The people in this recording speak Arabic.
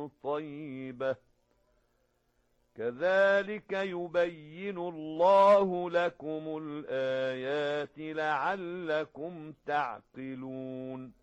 طيبة كذلك يبين الله لكم الآيات لعلكم تعقلون